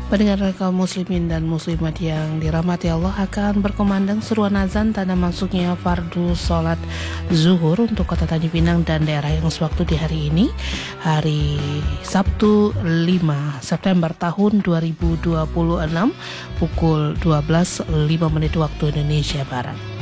Pendengar kaum muslimin dan muslimat yang dirahmati Allah, akan berkumandang seruan azan tanda masuknya fardu sholat zuhur untuk Kota Tanjung Pinang dan daerah yang sewaktu di hari ini, hari Sabtu 5 September tahun 2026 pukul 12.05 waktu Indonesia Barat.